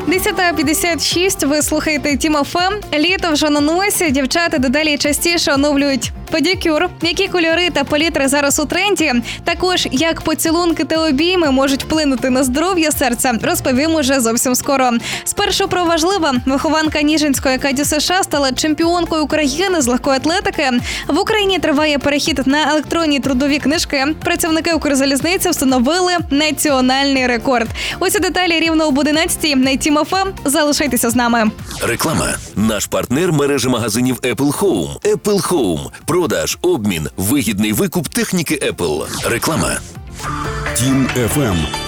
10:56, ви слухаєте Тім ФМ. Літо вже на носі, дівчата дедалі частіше оновлюють педикюр. Які кольори та палітри зараз у тренді? Також, як поцілунки та обійми можуть вплинути на здоров'я серця, розповім уже зовсім скоро. Спершу про важливе. Вихованка Ніжинської Акадії США стала чемпіонкою України з легкої атлетики. В Україні триває перехід на електронні трудові книжки. Працівники Укрзалізниці встановили національний рекорд. Усі деталі рівно об 11:00 на Тім ФМ. Залишайтеся з нами. Реклама. Наш партнер мережі магазинів Apple Home. Apple Home. Продаж, обмін, вигідний викуп техніки Apple. Реклама. Тім ФМ.